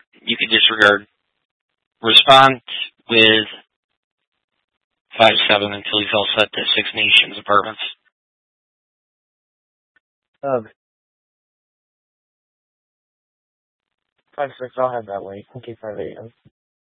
you could disregard. Respond with 5-7 until he's all set to Six Nations Apartments. 5-6, I'll head that way. Okay, 5 a.m.